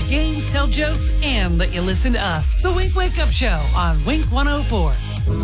games, tell jokes, and let you listen to us. The Wink Wake Up Show on Wink 104.